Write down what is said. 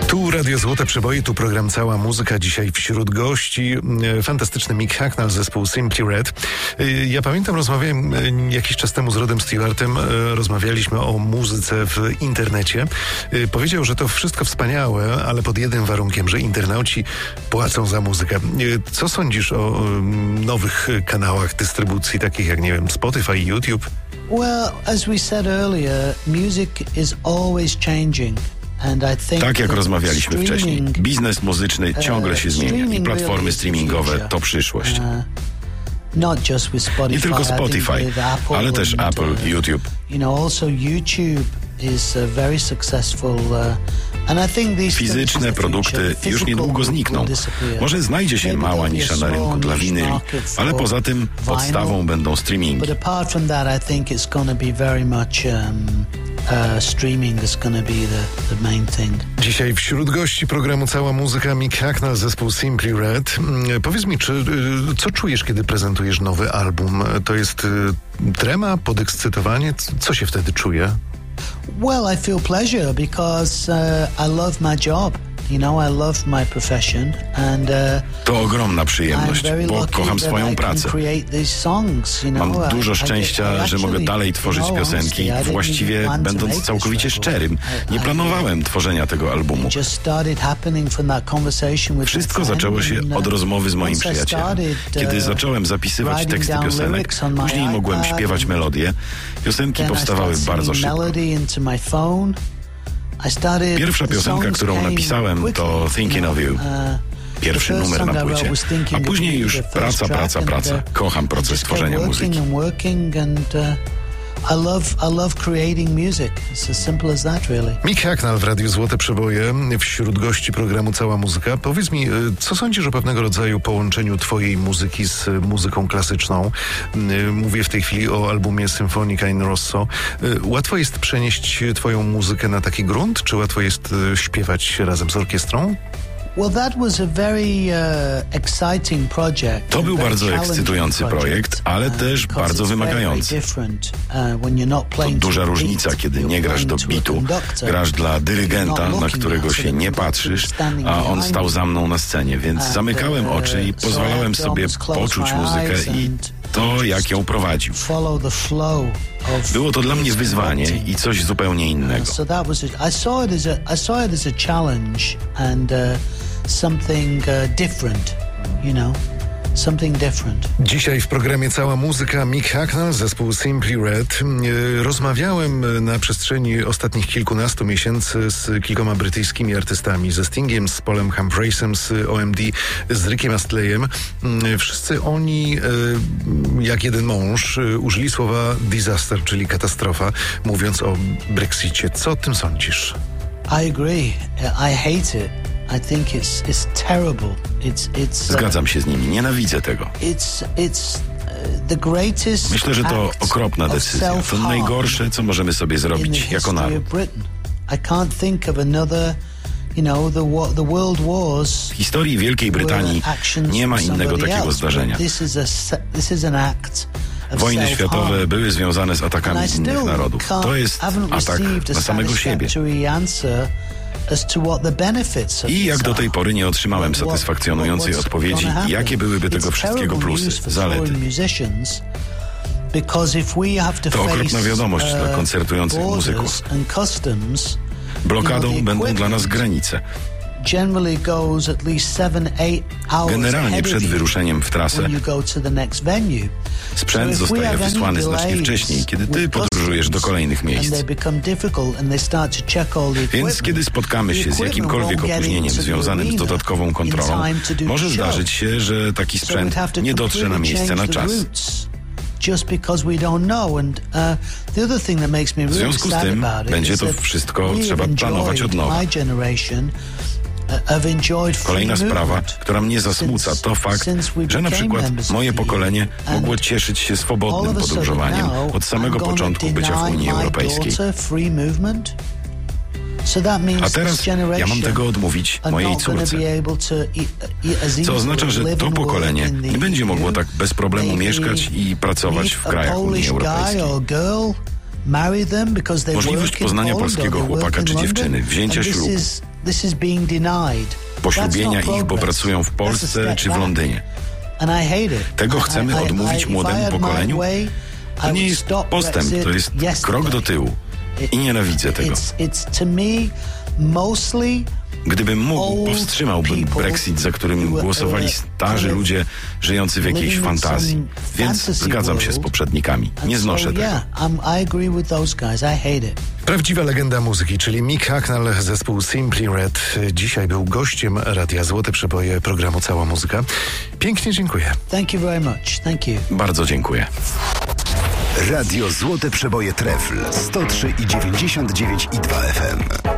Tu Radio Złote Przeboje, tu program Cała Muzyka. Dzisiaj wśród gości fantastyczny Mick Hucknall, zespół Simply Red. Ja pamiętam, rozmawiałem jakiś czas temu z Rodem Stewartem, rozmawialiśmy o muzyce w internecie. Powiedział, że to wszystko wspaniałe, ale pod jednym warunkiem, że internauci płacą za muzykę. Co sądzisz o nowych kanałach dystrybucji, takich jak, nie wiem, Spotify, YouTube? Well, as we said earlier, music is always changing. Tak jak rozmawialiśmy wcześniej, biznes muzyczny ciągle się zmienia i platformy streamingowe to przyszłość. Nie tylko Spotify, ale też Apple, YouTube. Fizyczne produkty już niedługo znikną. Może znajdzie się mała nisza na rynku dla winyli, ale poza tym podstawą będą streamingi. Streaming is going to be the main thing. Dzisiaj wśród gości programu Cała Muzyka Mick Hucknall, zespół Simply Red. Powiedz mi, co czujesz, kiedy prezentujesz nowy album? To jest trema, podekscytowanie? Co się wtedy czuje? Well, I feel pleasure because I love my job. You know, I love my profession and to ogromna przyjemność, bo kocham swoją pracę. Mam dużo szczęścia, że mogę dalej tworzyć piosenki, właściwie będąc całkowicie szczerym. Nie planowałem tworzenia tego albumu. Wszystko zaczęło się od rozmowy z moim przyjacielem. Kiedy zacząłem zapisywać teksty piosenek, później mogłem śpiewać melodie. Piosenki powstawały bardzo szybko. Pierwsza piosenka, którą napisałem, to Thinking of You. Pierwszy numer na płycie. A później już praca. Kocham proces tworzenia muzyki. I love creating music. It's as simple as that, really. Mick Hucknall w Radiu Złote Przeboje, wśród gości programu Cała Muzyka. Powiedz mi, co sądzisz o pewnego rodzaju połączeniu twojej muzyki z muzyką klasyczną? Mówię w tej chwili o albumie Sinfonica in Rosso. Łatwo jest przenieść twoją muzykę na taki grunt? Czy łatwo jest śpiewać razem z orkiestrą? To był bardzo ekscytujący projekt, ale też bardzo wymagający. To duża różnica, kiedy nie grasz do bitu, grasz dla dyrygenta, na którego się nie patrzysz, a on stał za mną na scenie, więc zamykałem oczy i pozwalałem sobie poczuć muzykę i to, jak ją prowadził. Było to dla mnie wyzwanie i coś zupełnie innego. Something different, you know, something different. Dzisiaj w programie Cała Muzyka Mick Hucknall, zespół Simply Red. Rozmawiałem na przestrzeni ostatnich kilkunastu miesięcy z kilkoma brytyjskimi artystami, ze Stingiem, z Paulem Humphreysem, z OMD, z Rickiem Astleyem. Wszyscy oni, jak jeden mąż, użyli słowa disaster, czyli katastrofa, mówiąc o Brexicie. Co o tym sądzisz? I agree. I hate it. I think it's terrible. Zgadzam się z nimi, nienawidzę tego. Myślę, że to okropna decyzja. To najgorsze, co możemy sobie zrobić jako naród. W historii Wielkiej Brytanii nie ma innego takiego zdarzenia. Wojny światowe były związane z atakami innych narodów. To jest atak na samego siebie. I jak do tej pory nie otrzymałem satysfakcjonującej odpowiedzi, jakie byłyby tego wszystkiego plusy, zalety. To okropna wiadomość dla koncertujących muzyków. Blokadą będą dla nas granice. Generalnie przed wyruszeniem w trasę sprzęt zostaje wysłany znacznie wcześniej, kiedy ty podróżujesz do kolejnych miejsc. Więc kiedy spotkamy się z jakimkolwiek opóźnieniem związanym z dodatkową kontrolą, może zdarzyć się, że taki sprzęt nie dotrze na miejsce na czas. W związku z tym będzie to wszystko trzeba planować od nowa. Kolejna sprawa, która mnie zasmuca, to fakt, że na przykład moje pokolenie mogło cieszyć się swobodnym podróżowaniem od samego początku bycia w Unii Europejskiej. A teraz ja mam tego odmówić mojej córce. Co oznacza, że to pokolenie nie będzie mogło tak bez problemu mieszkać i pracować w krajach Unii Europejskiej. Możliwość poznania polskiego chłopaka czy dziewczyny, wzięcia ślubu, poślubienia ich, bo pracują w Polsce czy w Londynie. Tego chcemy odmówić młodemu pokoleniu? To nie jest postęp, to jest krok do tyłu. I nienawidzę tego. Gdybym mógł, powstrzymałbym Brexit, za którym głosowali starzy ludzie żyjący w jakiejś fantazji. Więc zgadzam się z poprzednikami. Nie znoszę tego. Prawdziwa legenda muzyki, czyli Mick Hucknall, zespół Simply Red, dzisiaj był gościem Radia Złote Przeboje programu Cała Muzyka. Pięknie dziękuję. Thank you very much. Thank you. Bardzo dziękuję. Radio Złote Przeboje Trefl 103,99,2 FM.